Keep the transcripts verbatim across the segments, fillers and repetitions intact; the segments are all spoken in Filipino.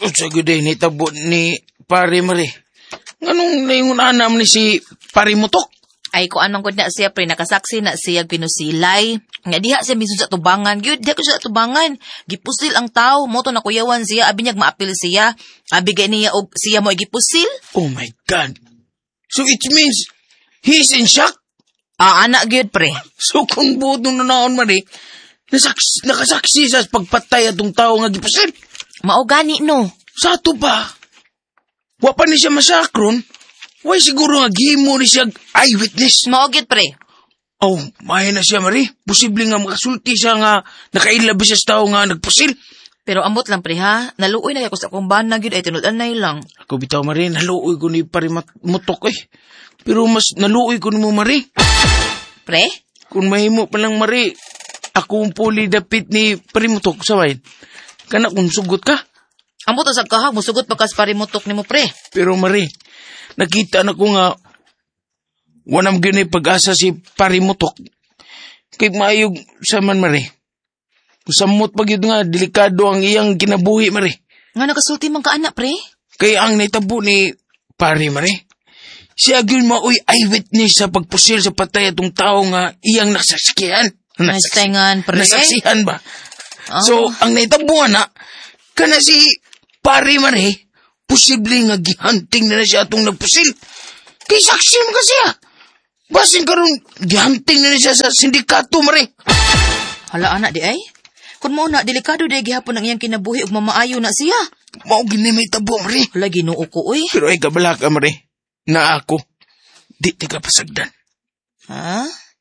O sa guday ni tabo ni pare Mari. Anong naingon anam ni si pare Mutok? Ay, ko anong gud na siya, pre, nakasaksi na siya pinusilay. Nga diha siya mismo sa tubangan. Gyud, diha ko siya sa tubangan. Gipusil ang tao, moto na kuyawan siya, abi niyag maapil siya. Abi gay niya og siya mo gipusil. Oh my God. So it means he's in shock? Ah, anak gyud, pre. So kung buot nung nanaon Mari, nasaks, nakasaksi sa pagpatay atong tao nga gipusil. Mao gani no. Sa ato ba? Wa pa ni siya masakron? Why siguro nga gihimo ni siya eyewitness? Mao gyud, pre. Oh, mahay na siya, Mari. Posible nga makasulti siya nga nakailabi siya sa tao nga nagpusil. Pero ambot lang, pre, ha? Naluoy na ako sa akong bana gyud ay tinud-anay lang. Ako bitaw, Mari, naluoy ko ni pare Mutok eh. Pero mas naluoy ko ni mo, Mari. Pre? Kung mahimo pa lang, Mari, ako ang puli dapit ni pare Mutok, saway. Kana kung sugot ka. Ambot sa kahag, musugot pa kas pare Mutok nimo, pre. Pero, Mari, nakita na ko nga wanam gyud ni pag-asa si pare Mutok. Kay maayog sa man, Mari. Samot pa gyud nga delikado ang iyang kinabuhi, Mari. Nga nagasulti man ka anak, pre? Kay ang naitabo ni pare, Mari. Siya gyud maoy eyewitness sa pagpusil sa patay atong tao nga iyang nasaksihan. Nasaksihan, pre. Nasaksihan ba? Oh. So, ang naitabo na, kana si pare, Mari, posible nga gihunting na na siya atong nagpusil. Kay saksi mo kasi ah. Basin karon gihunting na na siya sa sindikato, Mari. Hala, anak di ay? Kung mo na, delikado di gihapon ang iyang kinabuhi ug mamaayo na siya. Mao gini may tabo, Mari. Hala, ginoo ko, uy. Pero ay kabala ka, Mari. Na ako, di tiga pasagdan. Ha?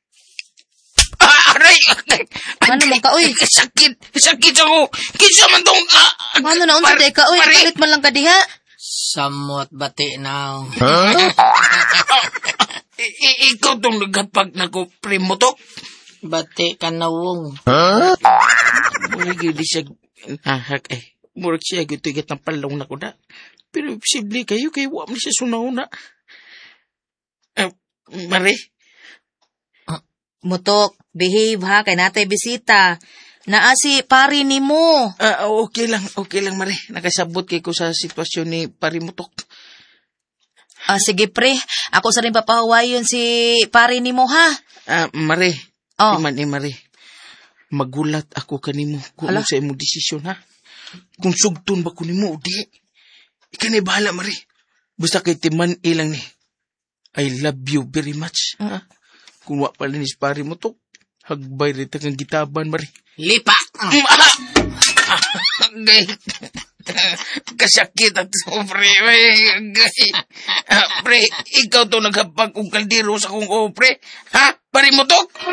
Ah, aray! Ano man ka, uy? Sakit! Sakit ako! Kinsa man tong... Ah, ano na, unsa day ka, uy? Mari. Palit man lang ka diha. Samot bati now. Huh? I- I- ikaw tong nagapag na ko, Primutok? Bati ka na wong. Huh? Murag yun siya... Ahak eh. Murag siya gito igat ng palong na ko na. Pero posible kayo kay wam ni siya sunaw na. Uh, Mari? Mutok, behave ha, kay natay bisita. Naa si pari nimo. Ah, okay lang, okay lang, Mari. Nakasabot kay ko sa sitwasyon ni Parimutok. Ah, sige pre, ako sa rin papahawayon si pari nimo ha. Ah, Mari. Oh. Iman eh, Mari. Magulat ako kanimo kung Hala? ano sa imong desisyon, ha? Kung sugton ba ko nimo o di. Ika na bahala, Mari. Basta kay timan ilang ni. I love you very much. Uh. Kung wa pala ni Parimutok, hagbay rita kang gitaban, Mari. Lipa! Agay. Kasakit at so, pre. Agay. Ah, pre, ikaw to naghapag kong kaldero sa kong o, pre. Ha? Parimutok?